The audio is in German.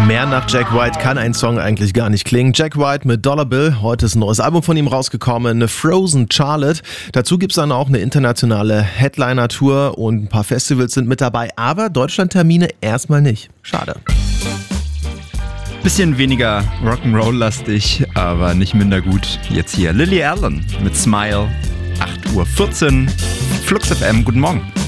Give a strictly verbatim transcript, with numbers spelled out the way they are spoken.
Mehr nach Jack White kann ein Song eigentlich gar nicht klingen. Jack White mit Dollar Bill, heute ist ein neues Album von ihm rausgekommen, Frozen Charlotte. Dazu gibt es dann auch eine internationale Headliner-Tour und ein paar Festivals sind mit dabei, aber Deutschland-Termine erstmal nicht. Schade. Bisschen weniger Rock'n'Roll-lastig, aber nicht minder gut. Jetzt hier Lily Allen mit Smile, acht Uhr vierzehn, Flux F M, guten Morgen.